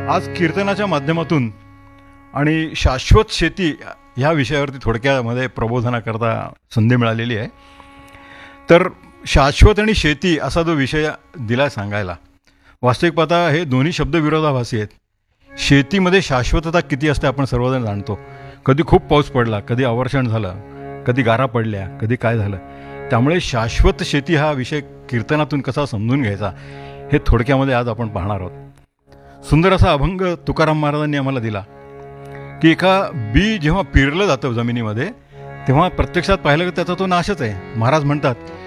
आज कीर्तनाच्या माध्यमातून आणि शाश्वत शेती ह्या विषयावरती थोडक्यामध्ये प्रबोधनाकरता संधी मिळालेली आहे. तर शाश्वत आणि शेती असा जो विषय दिला सांगायला, वास्तविक पाहता हे दोन्ही शब्द विरोधाभासी आहेत. शेतीमध्ये शाश्वतता किती असते आपण सर्वजण जाणतो. कधी खूप पाऊस पडला, कधी अवर्षण झालं, कधी गारा पडल्या, कधी काय झालं. त्यामुळे शाश्वत शेती हा विषय कीर्तनातून कसा समजून घ्यायचा हे थोडक्यामध्ये आज आपण पाहणार आहोत. सुंदर असा अभंग तुकाराम महाराजांनी आम्हाला दिला की एका बी जेव्हा पेरलं जातं जमिनीमध्ये तेव्हा प्रत्यक्षात पाहिलं की त्याचा तो नाशच आहे. महाराज म्हणतात